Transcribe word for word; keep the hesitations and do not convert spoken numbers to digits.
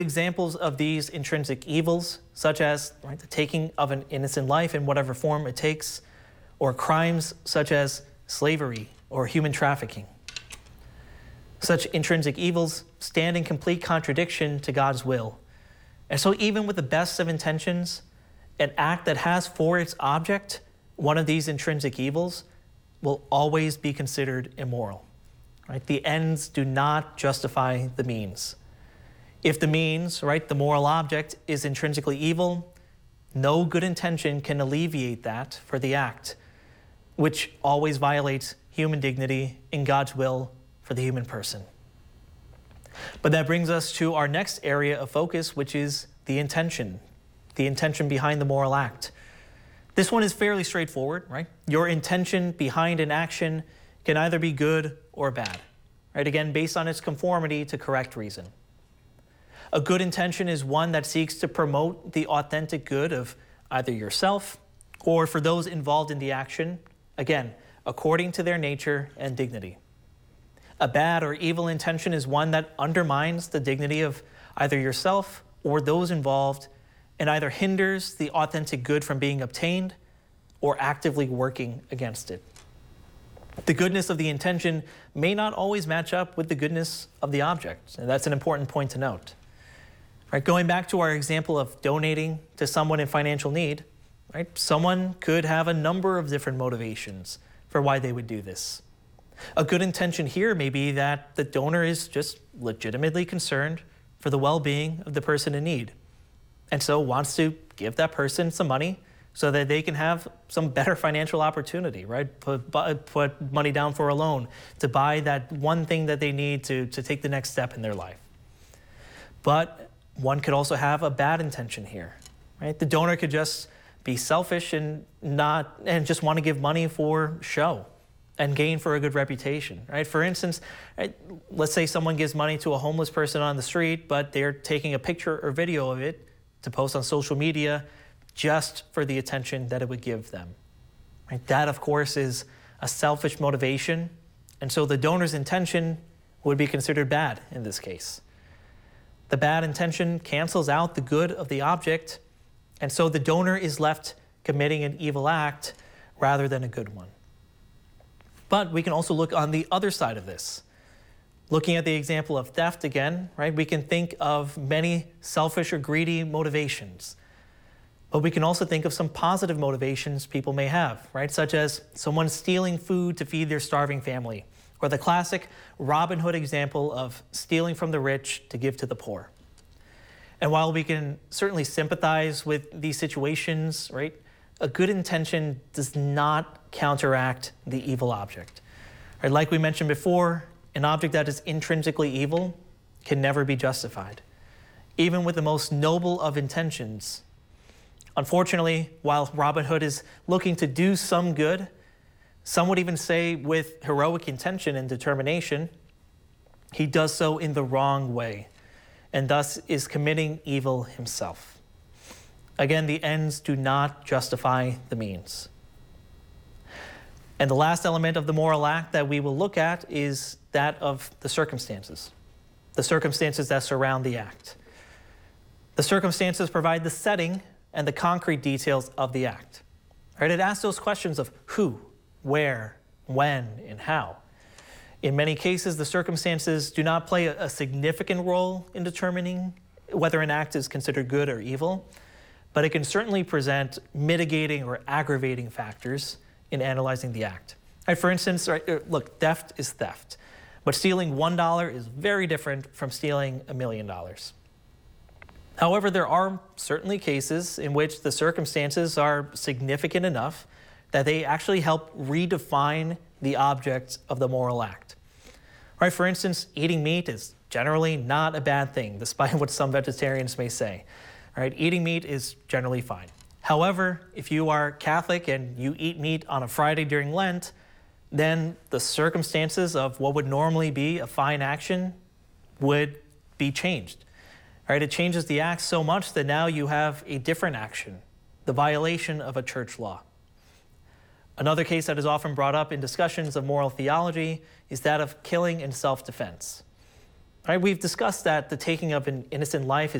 examples of these intrinsic evils, such as right, the taking of an innocent life in whatever form it takes, or crimes such as slavery or human trafficking. Such intrinsic evils stand in complete contradiction to God's will. And so even with the best of intentions, an act that has for its object one of these intrinsic evils will always be considered immoral. Right? The ends do not justify the means. If the means, right, the moral object, is intrinsically evil, no good intention can alleviate that for the act, which always violates human dignity and God's will for the human person. But that brings us to our next area of focus, which is the intention, the intention behind the moral act. This one is fairly straightforward, right? Your intention behind an action can either be good or bad, right? Again, based on its conformity to correct reason. A good intention is one that seeks to promote the authentic good of either yourself or for those involved in the action, again, according to their nature and dignity. A bad or evil intention is one that undermines the dignity of either yourself or those involved and either hinders the authentic good from being obtained or actively working against it. The goodness of the intention may not always match up with the goodness of the object, and that's an important point to note. Right, going back to our example of donating to someone in financial need, right, someone could have a number of different motivations for why they would do this. A good intention here may be that the donor is just legitimately concerned for the well-being of the person in need, and so wants to give that person some money so that they can have some better financial opportunity, right? Put, put money down for a loan to buy that one thing that they need to, to take the next step in their life. But one could also have a bad intention here, right? The donor could just be selfish and not and just want to give money for show and gain for a good reputation, right? For instance, right, let's say someone gives money to a homeless person on the street, but they're taking a picture or video of it to post on social media just for the attention that it would give them. Right? That, of course, is a selfish motivation, and so the donor's intention would be considered bad in this case. The bad intention cancels out the good of the object, and so the donor is left committing an evil act rather than a good one. But we can also look on the other side of this. Looking at the example of theft again, right, we can think of many selfish or greedy motivations. But we can also think of some positive motivations people may have, right, such as someone stealing food to feed their starving family, or the classic Robin Hood example of stealing from the rich to give to the poor. And while we can certainly sympathize with these situations, right, a good intention does not counteract the evil object. Right, like we mentioned before, an object that is intrinsically evil can never be justified, even with the most noble of intentions. Unfortunately, while Robin Hood is looking to do some good, some would even say with heroic intention and determination, he does so in the wrong way, and thus is committing evil himself. Again, the ends do not justify the means. And the last element of the moral act that we will look at is that of the circumstances, the circumstances that surround the act. The circumstances provide the setting and the concrete details of the act. Right? It asks those questions of who, where, when, and how. In many cases, the circumstances do not play a significant role in determining whether an act is considered good or evil, but it can certainly present mitigating or aggravating factors in analyzing the act. Right, for instance, right, look, theft is theft, but stealing one dollar is very different from stealing a million dollars. However, there are certainly cases in which the circumstances are significant enough that they actually help redefine the object of the moral act. Right, for instance, eating meat is generally not a bad thing, despite what some vegetarians may say. Right, eating meat is generally fine. However, if you are Catholic and you eat meat on a Friday during Lent, then the circumstances of what would normally be a fine action would be changed. Right, it changes the act so much that now you have a different action, the violation of a church law. Another case that is often brought up in discussions of moral theology is that of killing in self-defense. Right? We've discussed that the taking of an innocent life is